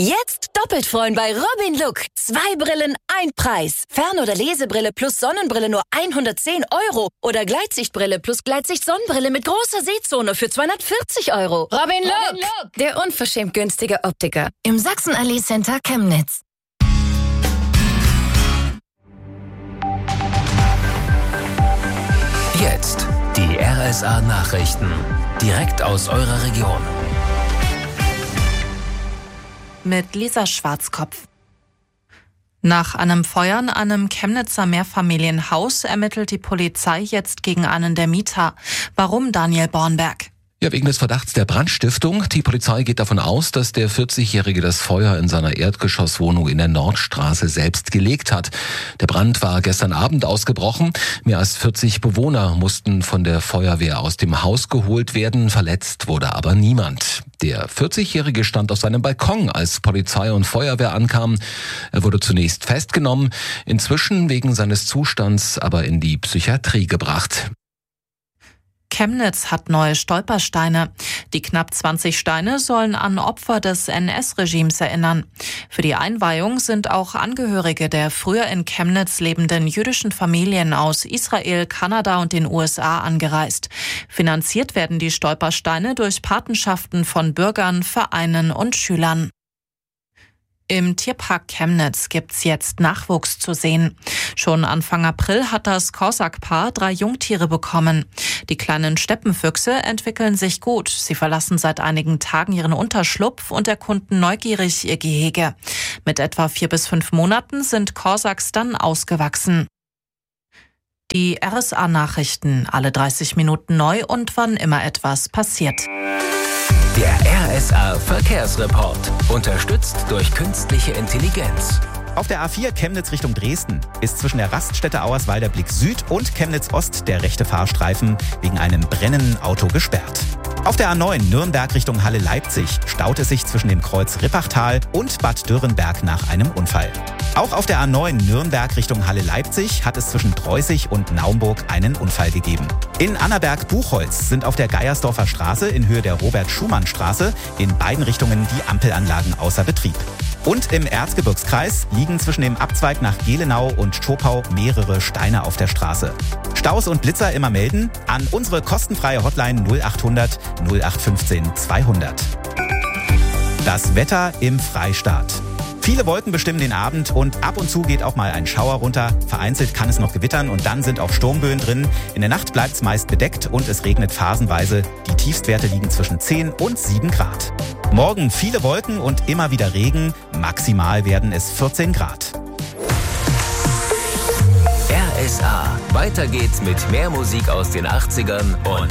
Jetzt doppelt freuen bei Robin Look. 2 Brillen, 1 Preis. Fern- oder Lesebrille plus Sonnenbrille nur 110 € oder Gleitsichtbrille plus Gleitsicht-Sonnenbrille mit großer Sehzone für 240 €. Robin Look, der unverschämt günstige Optiker im Sachsenallee Center Chemnitz. Jetzt die RSA-Nachrichten. Direkt aus eurer Region. Mit Lisa Schwarzkopf. Nach einem Feuer in einem Chemnitzer Mehrfamilienhaus ermittelt die Polizei jetzt gegen einen der Mieter. Warum, Daniel Bornberg? Ja, wegen des Verdachts der Brandstiftung. Die Polizei geht davon aus, dass der 40-Jährige das Feuer in seiner Erdgeschosswohnung in der Nordstraße selbst gelegt hat. Der Brand war gestern Abend ausgebrochen. Mehr als 40 Bewohner mussten von der Feuerwehr aus dem Haus geholt werden. Verletzt wurde aber niemand. Der 40-Jährige stand auf seinem Balkon, als Polizei und Feuerwehr ankamen. Er wurde zunächst festgenommen, inzwischen wegen seines Zustands aber in die Psychiatrie gebracht. Chemnitz hat neue Stolpersteine. Die knapp 20 Steine sollen an Opfer des NS-Regimes erinnern. Für die Einweihung sind auch Angehörige der früher in Chemnitz lebenden jüdischen Familien aus Israel, Kanada und den USA angereist. Finanziert werden die Stolpersteine durch Patenschaften von Bürgern, Vereinen und Schülern. Im Tierpark Chemnitz gibt's jetzt Nachwuchs zu sehen. Schon Anfang April hat das Korsak-Paar 3 Jungtiere bekommen. Die kleinen Steppenfüchse entwickeln sich gut. Sie verlassen seit einigen Tagen ihren Unterschlupf und erkunden neugierig ihr Gehege. Mit etwa 4 bis 5 Monaten sind Korsaks dann ausgewachsen. Die RSA-Nachrichten, alle 30 Minuten neu und wann immer etwas passiert. Der RSA-Verkehrsreport. Unterstützt durch künstliche Intelligenz. Auf der A4 Chemnitz Richtung Dresden ist zwischen der Raststätte Auerswalder Blick Süd und Chemnitz Ost der rechte Fahrstreifen wegen einem brennenden Auto gesperrt. Auf der A9 Nürnberg Richtung Halle Leipzig staut es sich zwischen dem Kreuz Rippachtal und Bad Dürrenberg nach einem Unfall. Auch auf der A9 Nürnberg Richtung Halle Leipzig hat es zwischen Preußig und Naumburg einen Unfall gegeben. In Annaberg-Buchholz sind auf der Geiersdorfer Straße in Höhe der Robert-Schumann-Straße in beiden Richtungen die Ampelanlagen außer Betrieb. Und im Erzgebirgskreis liegen zwischen dem Abzweig nach Gelenau und Schopau mehrere Steine auf der Straße. Staus und Blitzer immer melden an unsere kostenfreie Hotline 0800 0815 200. Das Wetter im Freistaat. Viele Wolken bestimmen den Abend und ab und zu geht auch mal ein Schauer runter. Vereinzelt kann es noch gewittern und dann sind auch Sturmböen drin. In der Nacht bleibt es meist bedeckt und es regnet phasenweise. Die Tiefstwerte liegen zwischen 10 und 7 Grad. Morgen viele Wolken und immer wieder Regen. Maximal werden es 14 Grad. RSA. Weiter geht's mit mehr Musik aus den 80ern und